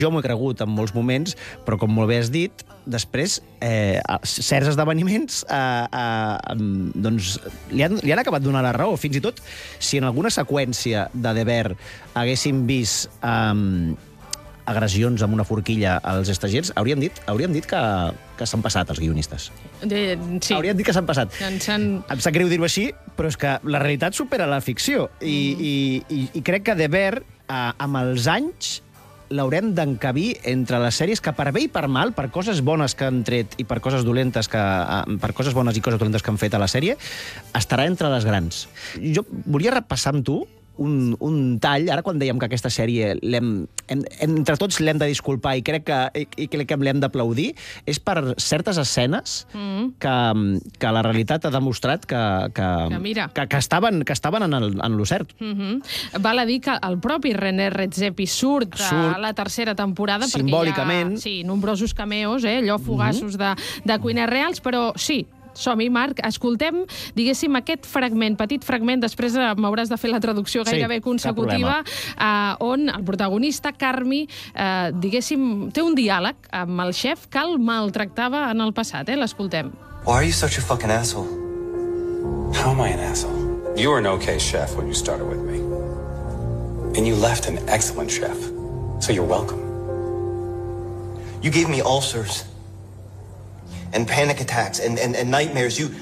Jo m'ho he cregut en molts moments, però com molt bé has dit, després certs esdeveniments doncs, li han acabat donant la raó. Fins i tot, si en alguna seqüència de Deber haguéssim vist agressions amb una forquilla als estagiars, hauríem dit que s'han passat els guionistes. Sí. Hauríem dit que s'han passat. Em sap greu dir-ho així, però és que la realitat supera la ficció. I crec que Deber, amb els anys, l'haurem d'encabir entre les sèries que per bé i per mal, per coses bones que han tret i per coses dolentes per coses bones i coses dolentes que han fet a la sèrie, estarà entre les grans. Jo volia repassar amb tu un tall, ara quan dèiem que aquesta sèrie entre tots l'hem de disculpar i crec que l'hem d'aplaudir, és per certes escenes que la realitat ha demostrat que estaven en lo cert. Val a dir que el propi René Redzepi surt a la tercera temporada simbòlicament. Perquè hi ha nombrosos cameos, allò fugassos de cuiners reals, però sí, som-hi, Marc. Escoltem, diguéssim, aquest fragment, petit fragment, després m'hauràs de fer la traducció gairebé consecutiva, on el protagonista, Carmi, diguéssim, té un diàleg amb el xef que el maltractava en el passat. L'escoltem. Why are you such a fucking asshole? How am I an asshole? You were an okay chef when you started with me. And you left an excellent chef. So you're welcome. You gave me ulcers. And panic attacks and nightmares. You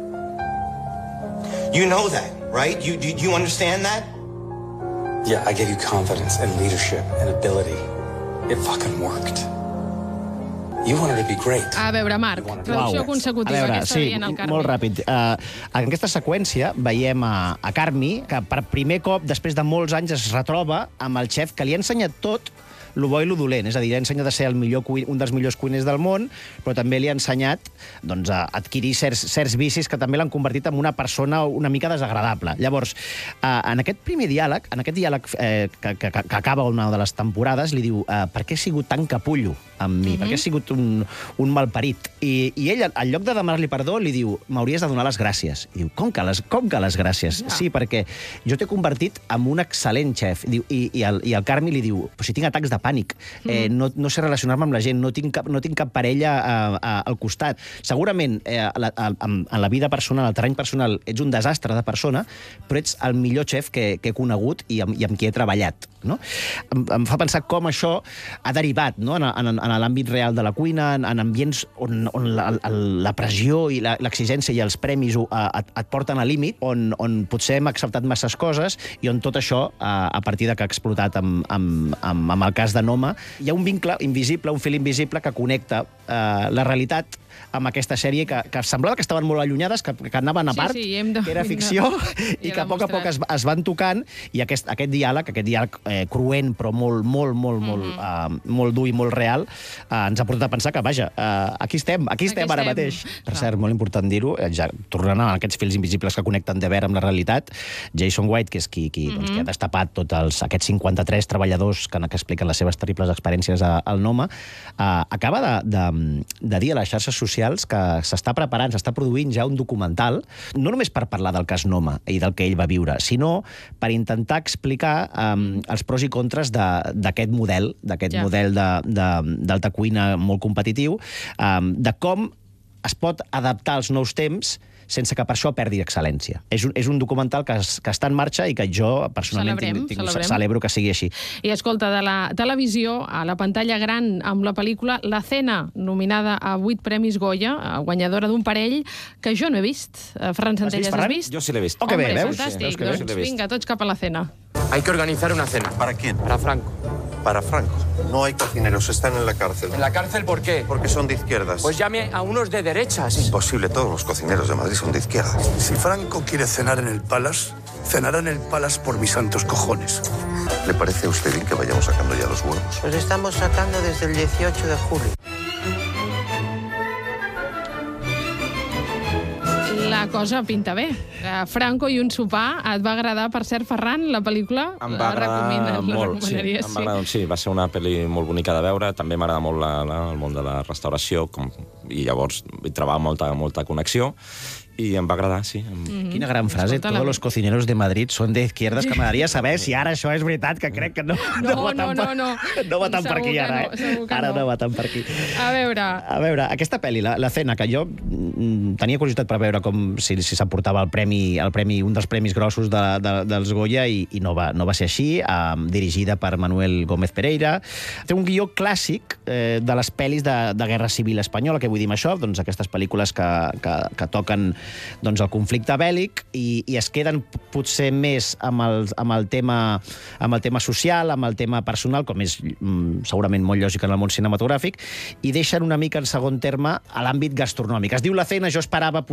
know that, right? Do you understand that? Yeah, I gave you confidence and leadership and ability. It fucking worked. You wanted to be great. A veure, Marc, traducció consecutiva. A veure, sí, molt ràpid. En aquesta seqüència veiem a Carmi, que per primer cop, després de molts anys, es retroba amb el xef que li ha ensenyat tot lo bo i lo dolent. És a dir, li ha ensenyat a ser un dels millors cuiners del món, però també li ha ensenyat a adquirir certs vicis que també l'han convertit en una persona una mica desagradable. Llavors, en aquest primer diàleg, que acaba una de les temporades, li diu per què he sigut tan capullo amb mi? Per què he sigut un malparit? I ell, en lloc de demanar-li perdó, li diu m'hauries de donar les gràcies. I diu, com que les gràcies? Sí, perquè jo t'he convertit en un excel·lent xef. I el Carmi li diu, però si tinc atacs de pànic, no sé relacionar-me amb la gent, no tinc cap parella al costat. Segurament, en la vida personal, al terreny personal, ets un desastre de persona, però ets el millor xef que he conegut i amb qui he treballat. Em fa pensar com això ha derivat en l'àmbit real de la cuina, en ambients on la pressió i l'exigència i els premis et porten al límit, on potser hem acceptat masses coses i on tot això, a partir de que ha explotat amb el cas de Noma, hi ha un vincle invisible, un fil invisible que connecta la realitat amb aquesta sèrie que semblava que estaven molt allunyades, que anaven a part, que era ficció, i que a poc es van tocant, i aquest diàleg cruent, però molt dur i molt real, ens ha portat a pensar que, vaja, aquí estem ara mateix. Per cert, molt important dir-ho, ja tornant a aquests fils invisibles que connecten Deber amb la realitat, Jason White, que és qui ha destapat tots aquests 53 treballadors que expliquen les seves terribles experiències al Noma, acaba de dir a les xarxes socials que s'està produint ja un documental, no només per parlar del cas Noma i del que ell va viure, sinó per intentar explicar els pros i contres d'aquest model d'alta cuina molt competitiu, de com es pot adaptar als nous temps sense que per això perdi excel·lència. És un documental que està en marxa i que jo personalment celebro que sigui així. I escolta, de la televisió a la pantalla gran amb la pel·lícula La Cena, nominada a 8 premis Goya, guanyadora d'un parell que jo no he vist. Ferran Centelles, has vist? Jo sí l'he vist. Que bé, veus? Fantàstic. Doncs vinga, tots cap a La Cena. Hay que organizar una cena. ¿Para quién? Para Franco. Para Franco. No hay cocineros, están en la cárcel. ¿En la cárcel por qué? Porque son de izquierdas. Pues llame a unos de derechas. Imposible, todos los cocineros de Madrid son de izquierdas. Si Franco quiere cenar en el Palace, cenará en el Palace por mis santos cojones. ¿Le parece a usted bien que vayamos sacando ya los huevos? Los estamos sacando desde el 18 de julio. La cosa pinta bé. Franco i un sopar. Et va agradar, per cert, Ferran, la pel·lícula? Em va agradar molt, sí. Va ser una pel·li molt bonica de veure. També m'agrada molt el món de la restauració i llavors hi trobava molta connexió. I em va agradar, sí. Quina gran frase. Todos los cocineros de Madrid son de izquierdas, que m'agradaria saber si ara això és veritat, que crec que no va tant per aquí ara. Ara no va tant per aquí. A veure, aquesta pel·li, La Cena, que jo tenia curiositat per veure com si s'emportava un dels premis grossos dels Goya, i no va ser així, dirigida per Manuel Gómez Pereira. Té un guió clàssic de les pel·lis de Guerra Civil Espanyola. Què vull dir amb això? Doncs aquestes pel·lícules que toquen el conflicte bèl·lic i es queden potser més amb el tema social, amb el tema personal, com és segurament molt lògic en el món cinematogràfic, i deixen una mica en segon terme a l'àmbit gastronòmic. Es diu La Cena, jo esperava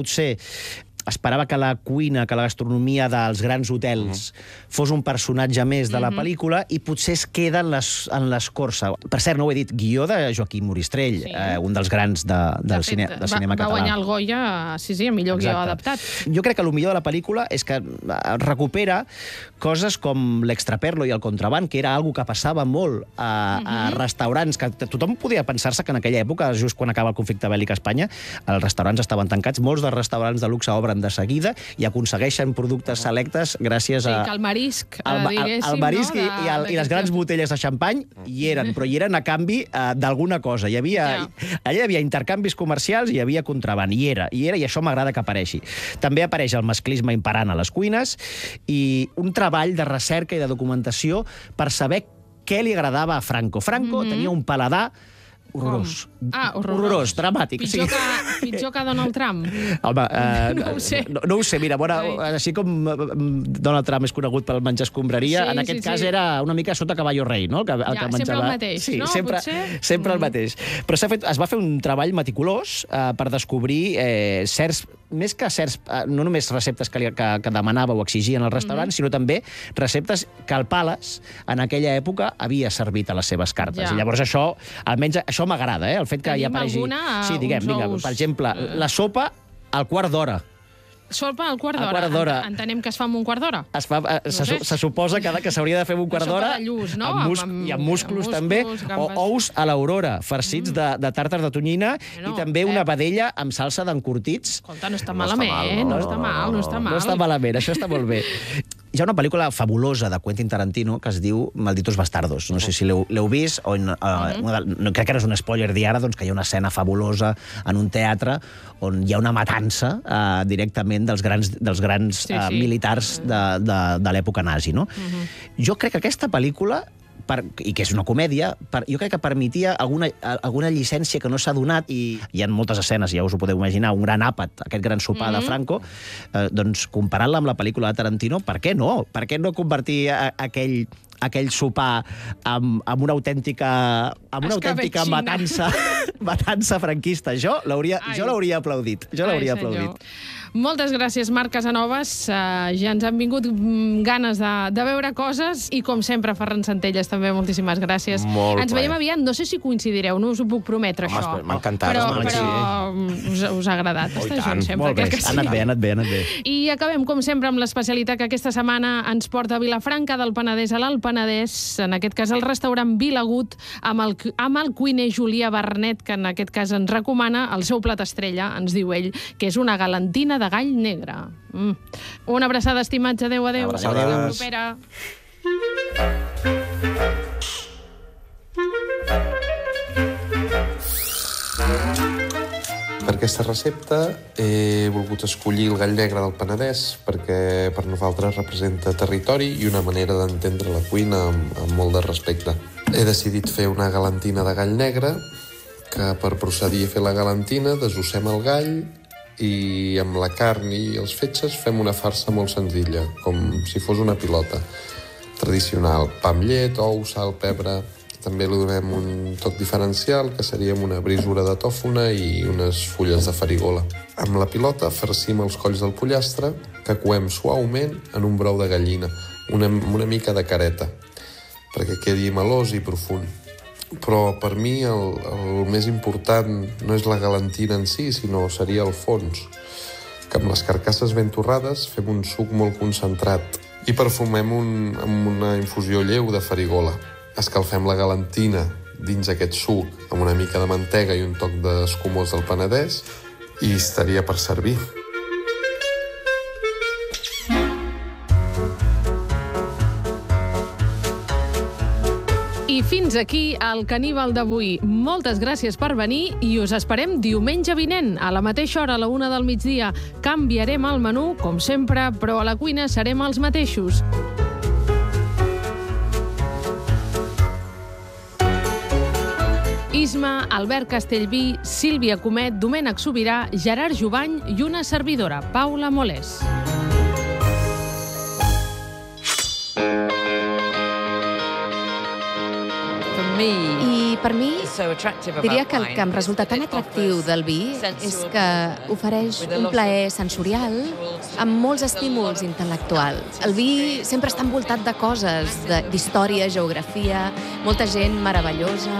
que la cuina, que la gastronomia dels grans hotels fos un personatge més de la pel·lícula, i potser es queda en l'escorça. Per cert, no ho he dit, guió de Joaquim Moristrell, un dels grans del cinema català. Va guanyar el Goya, sí, a millor guió adaptat. Jo crec que el millor de la pel·lícula és que recupera coses com l'extraperlo i el contraband, que era algo que passava molt a restaurants, que tothom podia pensar-se que en aquella època, just quan acaba el conflicte bèl·lic a Espanya, els restaurants estaven tancats, molts dels restaurants de luxe obren de seguida i aconsegueixen productes selectes gràcies a... Sí, que el marisc, diguéssim, el marisc i les grans botelles de xampany hi eren, però hi eren a canvi d'alguna cosa. Allà hi havia intercanvis comercials i hi havia contraband, i això m'agrada que apareixi. També apareix el masclisme imperant a les cuines i un treball de recerca i de documentació per saber què li agradava a Franco. Franco tenia un paladar horrorós. Horrorós, dramàtic. Pitjor que Donald Trump? Home, no ho sé. No ho sé, mira, així com Donald Trump és conegut pel menjar escombraria, en aquest cas era una mica sota caballo rei, no? Sempre el mateix, no? Sempre el mateix. Però es va fer un treball meticulós per descobrir certs, més que certs, no només receptes que demanava o exigien als restaurants, sinó també receptes que el Palace en aquella època havia servit a les seves cartes. I llavors això, almenys això m'agrada, el fet que hi apareixi... Tenim alguna? Sí, diguem, per exemple, la sopa al quart d'hora. Sopa al quart d'hora. Entenem que es fa en un quart d'hora. Se suposa que s'hauria de fer en un quart d'hora. Sopa de lluç, no? I amb musclos també. O ous a l'aurora, farcits de tàrtar de tonyina, i també una vedella amb salsa d'encurtits. Escolta, no està malament. No està mal. No està malament, això està molt bé. Hi ha una pel·lícula fabulosa de Quentin Tarantino que es diu Malditos Bastardos. No sé si l'heu vist, crec que no és un spoiler dir ara, que hi ha una escena fabulosa en un teatre on hi ha una matança directament dels grans militars de l'època nazi. Jo crec que aquesta pel·lícula, i que és una comèdia, jo crec que permetia alguna llicència que no s'ha donat, i hi ha moltes escenes, ja us ho podeu imaginar, un gran àpat, aquest gran sopar de Franco, doncs comparant-la amb la pel·lícula de Tarantino, per què no? Per què no convertir aquell sopar amb una autèntica matança franquista? Jo l'hauria aplaudit. Moltes gràcies, Marc Casanovas. Ja ens han vingut ganes de veure coses i, com sempre, Ferran Centelles, també moltíssimes gràcies. Ens veiem aviat. No sé si coincidireu, no us ho puc prometre, això. M'ha encantat. Però us ha agradat estar junts sempre. Molt bé, ha anat bé. I acabem, com sempre, amb l'especialitat que aquesta setmana ens porta a Vilafranca del Penedès, a l'Alt Penedès, en aquest cas el restaurant Vilagut, amb el cuiner Julià Bernet, que en aquest cas ens recomana el seu plat estrella, ens diu ell, que és una galantina de gall negre. Una abraçada, estimats. Adéu. Fins la propera. Per aquesta recepta he volgut escollir el gall negre del Penedès perquè per nosaltres representa territori i una manera d'entendre la cuina amb molt de respecte. He decidit fer una galantina de gall negre, que per procedir a fer la galantina desossem el gall i amb la carn i els fetges fem una farsa molt senzilla, com si fos una pilota. Tradicional, pa amb llet, ou, sal, pebre. També li donem un toc diferencial, que seria amb una brisura de tòfona i unes fulles de farigola. Amb la pilota farcim els colls del pollastre, que coem suaument en un brou de gallina, una mica de careta, perquè quedi melós i profund. Però per mi el més important no és la galantina en si, sinó seria el fons, que amb les carcasses ben torrades fem un suc molt concentrat i perfumem amb una infusió lleu de farigola. Escalfem la galantina dins aquest suc amb una mica de mantega i un toc d'escumós del Penedès i estaria per servir. Fins aquí el Caníbal d'avui. Moltes gràcies per venir i us esperem diumenge vinent, a la mateixa hora, a la 1 del migdia. Canviarem el menú, com sempre, però a la cuina serem els mateixos. Isma, Albert Castellví, Sílvia Comet, Domènec Sobirà, Gerard Jubany i una servidora, Paula Molés. I per mi, diria que el que em resulta tan atractiu del vi és que ofereix un plaer sensorial amb molts estímuls intel·lectuals. El vi sempre està envoltat de coses, d'història, geografia, molta gent meravellosa,